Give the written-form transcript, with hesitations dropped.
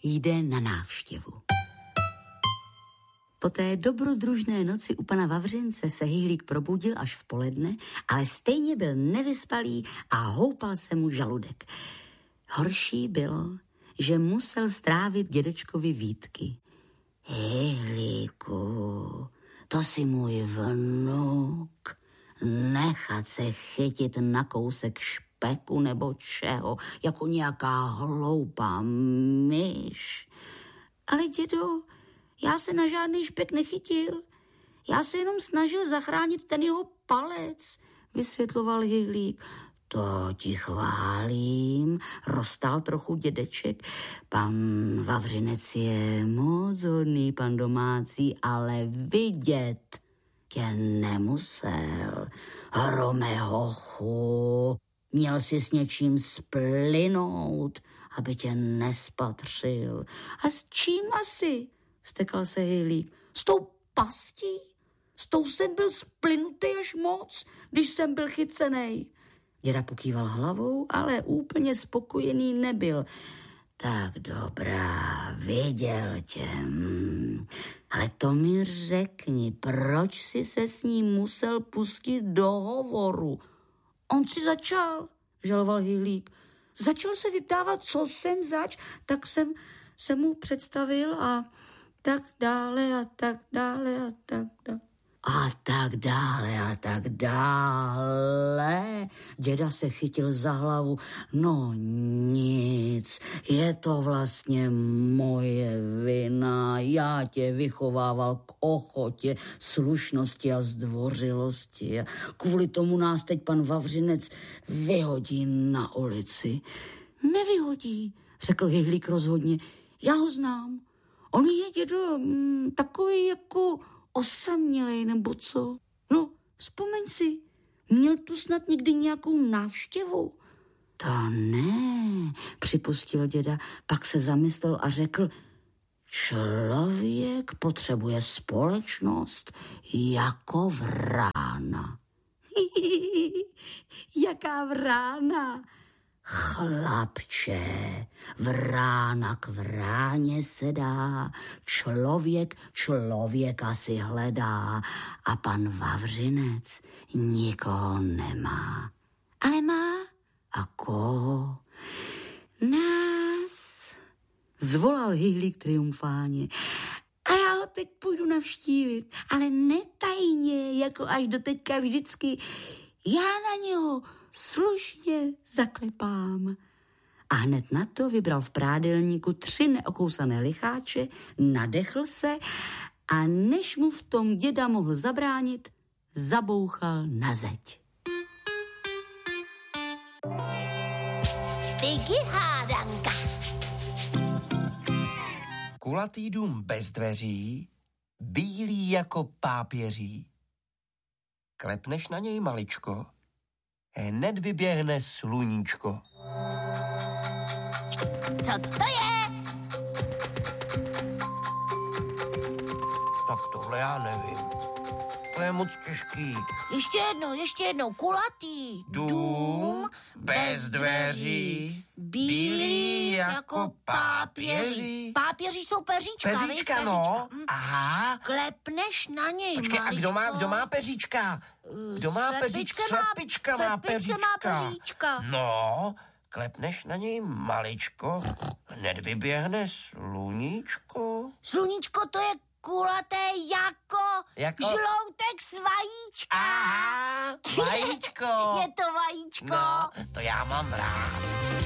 jde na návštěvu. Po té dobrodružné noci u pana Vavřince se Hyhlík probudil až v poledne, ale stejně byl nevyspalý a houpal se mu žaludek. Horší bylo, že musel strávit dědečkovi výtky. Hyhlíku, to si můj vnuk, nechat se chytit na kousek špeku nebo čeho, jako nějaká hloupá myš. Ale dědo, já se na žádný špek nechytil. Já se jenom snažil zachránit ten jeho palec, vysvětloval Hyhlík. To ti chválím, roztal trochu dědeček. Pan Vavřinec je moc hodný, pan domácí, ale vidět tě nemusel. Hrome hochu, měl si s něčím splynout, aby tě nespatřil. A s čím asi? Stekal se Hyhlík. S tou pastí? S tou jsem byl splynutý až moc, když jsem byl chycenej. Děda pokýval hlavou, ale úplně spokojený nebyl. Tak dobrá, viděl tě. Ale to mi řekni, proč jsi se s ním musel pustit do hovoru? On si začal, žaloval Hyhlík. Začal se vyptávat, co jsem zač, tak jsem se mu představil a tak dále a tak dále a tak dále. A tak dále a tak dále. Děda se chytil za hlavu. No nic, je to vlastně moje vina. Já tě vychovával k ochotě, slušnosti a zdvořilosti. Kvůli tomu nás teď pan Vavřinec vyhodí na ulici. Nevyhodí, řekl Hyhlík rozhodně. Já ho znám. On je, dědo, takový jako osamělej, nebo co? No, vzpomeň si, měl tu snad někdy nějakou návštěvu? To ne, připustil děda, pak se zamyslel a řekl, člověk potřebuje společnost jako vrána. Jaká vrána? Chlapče, vrána k vráně se dá, člověk člověka si hledá a pan Vavřinec nikoho nemá. Ale má? A koho? Nás, zvolal Hyhlík triumfálně. A já ho teď půjdu navštívit, ale netajně, jako až doteďka vždycky. Já na něho slušně zaklepám. A hned na to vybral v prádelníku 3 neokousané licháče, nadechl se a než mu v tom děda mohl zabránit, zabouchal na zeď. Piggy hádanka. Kulatý dům bez dveří, bílý jako pápěří. Klepneš na něj maličko, hned vyběhne sluníčko. Co to je? Tak tohle já nevím. To je moc těžký. Ještě jednou, kulatý. Dům bez dveří, bílý jako pápěří. Pápěří jsou peříčka, Peříčka, no. Aha. Klepneš na něj, Počkej, maličko. a kdo má peříčka? Kdo má peříčka? Slepička má peříčka. No, klepneš na něj maličko, hned vyběhne sluníčko. Sluníčko, to je kulaté jako žloutek s vajíčka. Aha, vajíčko. Je to vajíčko. No, to já mám rád.